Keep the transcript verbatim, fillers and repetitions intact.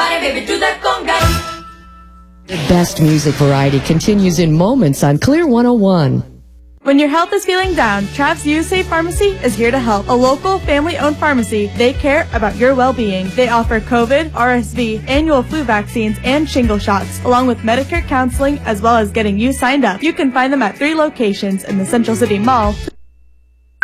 body, baby, do that conga. The best music variety continues in moments on Clear one oh one. When your health is feeling down, Traps U S A Pharmacy is here to help. A local, family-owned pharmacy, they care about your well-being. They offer COVID, R S V, annual flu vaccines, and shingle shots, along with Medicare counseling, as well as getting you signed up. You can find them at three locations in the Central City Mall,